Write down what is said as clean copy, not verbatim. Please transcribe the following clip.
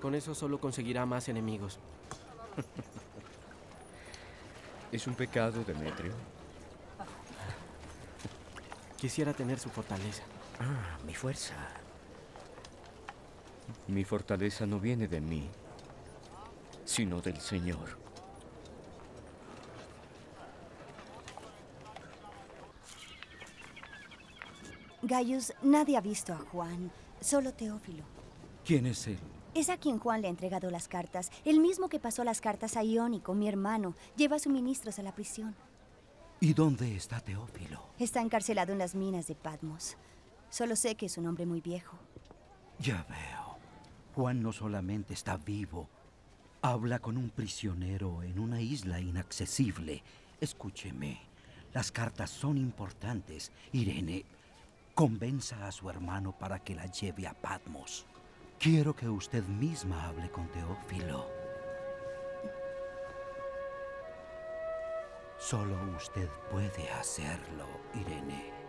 Con eso solo conseguirá más enemigos. ¿Es un pecado, Demetrio? Quisiera tener su fortaleza. Ah, mi fuerza. Mi fortaleza no viene de mí, sino del Señor. Gaius, nadie ha visto a Juan, solo Teófilo. ¿Quién es él? Es a quien Juan le ha entregado las cartas, el mismo que pasó las cartas a Iónico, mi hermano. Lleva suministros a la prisión. ¿Y dónde está Teófilo? Está encarcelado en las minas de Patmos. Solo sé que es un hombre muy viejo. Ya veo. Juan no solamente está vivo, habla con un prisionero en una isla inaccesible. Escúcheme, las cartas son importantes. Irene, convenza a su hermano para que la lleve a Patmos. Quiero que usted misma hable con Teófilo. Solo usted puede hacerlo, Irene.